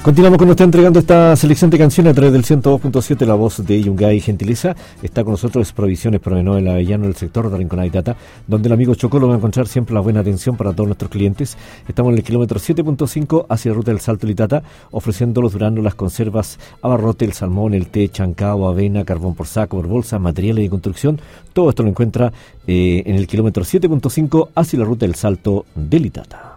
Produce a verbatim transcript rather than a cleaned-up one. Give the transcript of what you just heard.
Continuamos con usted entregando esta selección de canciones a través del ciento dos punto siete, la voz de Yungay Gentileza. Está con nosotros Provisiones Promenor en la Avellano, del sector de Rinconada y Tata, donde el amigo Chocolo va a encontrar siempre la buena atención para todos nuestros clientes. Estamos en el kilómetro siete punto cinco hacia la ruta del Salto Litata, ofreciendo los duranos, las conservas, abarrote, el salmón, el té, chancao, avena, carbón por saco, por bolsa, materiales de construcción. Todo esto lo encuentra eh, en el kilómetro siete punto cinco hacia la ruta del Salto de Litata.